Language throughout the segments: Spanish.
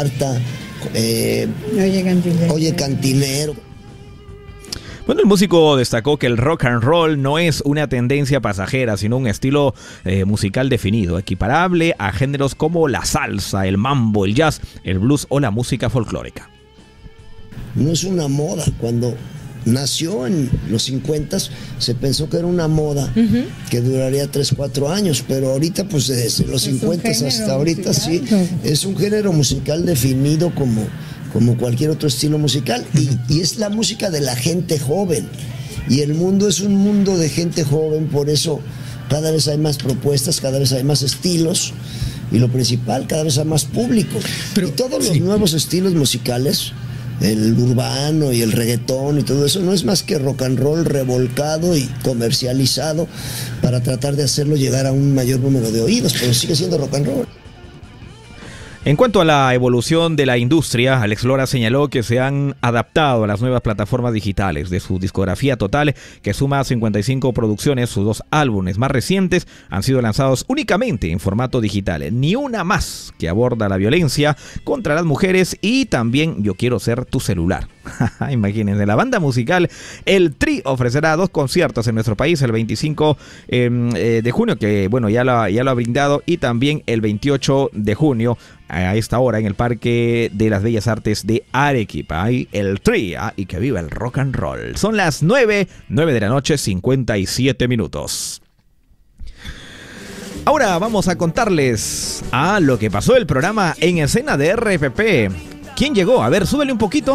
Marta, Oye Cantinero. Bueno, el músico destacó que el rock and roll no es una tendencia pasajera, sino un estilo musical definido, equiparable a géneros como la salsa, el mambo, el jazz, el blues o la música folclórica. No es una moda. Cuando nació en los 50 se pensó que era una moda que duraría 3-4 años, pero ahorita pues desde los 50 hasta ahorita musical, sí, es un género musical definido como cualquier otro estilo musical y es la música de la gente joven y el mundo es un mundo de gente joven, por eso cada vez hay más propuestas, cada vez hay más estilos y lo principal, cada vez hay más público. Pero, y todos los nuevos estilos musicales, el urbano y el reggaetón y todo eso, no es más que rock and roll revolcado y comercializado para tratar de hacerlo llegar a un mayor número de oídos, pero sigue siendo rock and roll. En cuanto a la evolución de la industria, Alex Lora señaló que se han adaptado a las nuevas plataformas digitales. De su discografía total, que suma 55 producciones, sus 2 álbumes más recientes han sido lanzados únicamente en formato digital. Ni una más, que aborda la violencia contra las mujeres y también Yo quiero ser tu celular. Imagínense, la banda musical El Tri ofrecerá 2 conciertos en nuestro país el 25 de junio, que bueno, ya lo ha brindado, y también el 28 de junio a esta hora en el Parque de las Bellas Artes de Arequipa. Hay El Tri, y que viva el rock and roll. Son las 9 de la noche, 57 minutos. Ahora vamos a contarles lo que pasó el programa En Escena de RPP. ¿Quién llegó? A ver, súbele un poquito.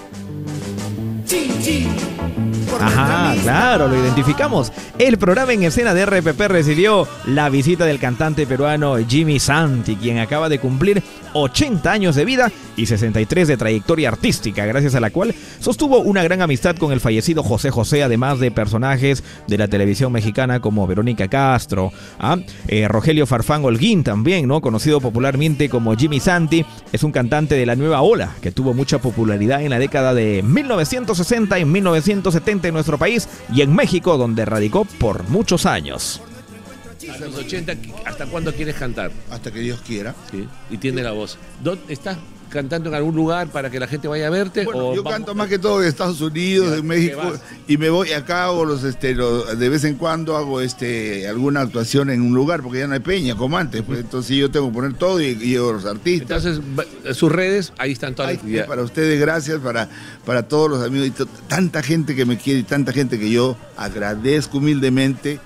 Ajá, claro, lo identificamos. El programa En Escena de RPP recibió la visita del cantante peruano Jimmy Santi, quien acaba de cumplir 80 años de vida y 63 de trayectoria artística, gracias a la cual sostuvo una gran amistad con el fallecido José José, además de personajes de la televisión mexicana como Verónica Castro, Rogelio Farfán Holguín también, ¿no? Conocido popularmente como Jimmy Santi, es un cantante de la nueva ola que tuvo mucha popularidad en la década de 1960 y 1970 en nuestro país y en México, donde radicó por muchos años. A los 80, ¿hasta cuándo quieres cantar? Hasta que Dios quiera. Sí, y tiene la voz. ¿Estás cantando en algún lugar para que la gente vaya a verte? Bueno, yo canto más que todo en Estados Unidos, en México, y me voy acá, hago de vez en cuando hago alguna actuación en un lugar, porque ya no hay peña como antes, pues entonces yo tengo que poner todo y llevo a los artistas. Entonces, sus redes, ahí están todas. Para ustedes, gracias, para todos los amigos, y tanta gente que me quiere y tanta gente que yo agradezco humildemente.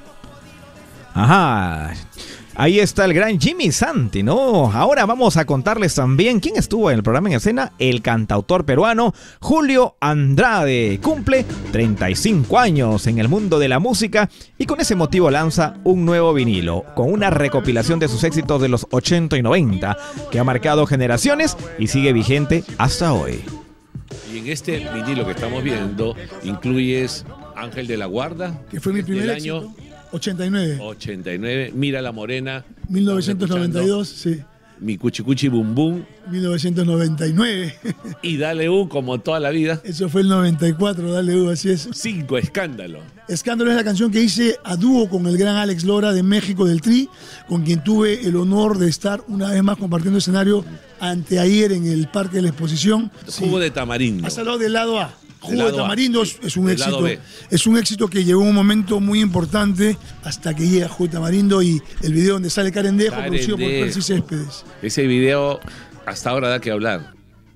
Ajá, ahí está el gran Jimmy Santi, ¿no? Ahora vamos a contarles también quién estuvo en el programa En Escena. El cantautor peruano Julio Andrade cumple 35 años en el mundo de la música y con ese motivo lanza un nuevo vinilo con una recopilación de sus éxitos de los 80 y 90 que ha marcado generaciones y sigue vigente hasta hoy. Y en este vinilo que estamos viendo incluyes Ángel de la Guarda, que fue mi primer año. 89. Mira la Morena. 1992, sí. Mi Cuchi Cuchi Bum Bum. 1999. Y Dale U, como toda la vida. Eso fue el 94, Dale U, así es. 5, Escándalo. Escándalo es la canción que hice a dúo con el gran Alex Lora de México, del Tri, con quien tuve el honor de estar una vez más compartiendo escenario anteayer en el Parque de la Exposición. Jugo de tamarindo. Has hablado del lado A. Jugo de Tamarindo es un éxito. Es un éxito que llegó un momento muy importante hasta que llega Jugo de Tamarindo y el video donde sale Carendejo, producido por Percy Céspedes. Ese video hasta ahora da que hablar.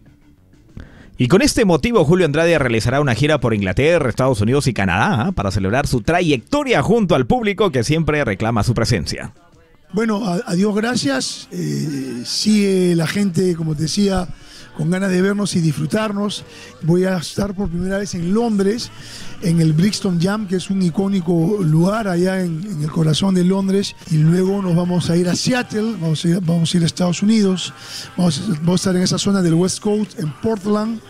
Y con este motivo, Julio Andrade realizará una gira por Inglaterra, Estados Unidos y Canadá para celebrar su trayectoria junto al público que siempre reclama su presencia. Bueno, a Dios gracias. Sigue la gente, como te decía, con ganas de vernos y disfrutarnos. Voy a estar por primera vez en Londres, en el Brixton Jam, que es un icónico lugar allá en el corazón de Londres, y luego nos vamos a ir a Seattle, vamos a ir a Estados Unidos, vamos a estar en esa zona del West Coast, en Portland,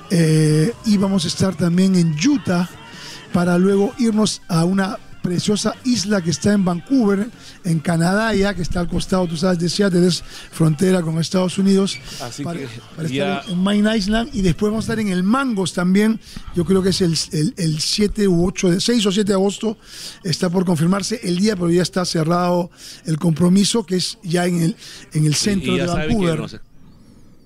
y vamos a estar también en Utah, para luego irnos a una preciosa isla que está en Vancouver, en Canadá, ya que está al costado, tú sabes, de Seattle, es frontera con Estados Unidos. Así para ya... estar en Main Island, y después vamos a estar en el Mangos también. Yo creo que es el 7 u 8, 6 o 7 de agosto, está por confirmarse el día, pero ya está cerrado el compromiso, que es ya en el centro de Vancouver.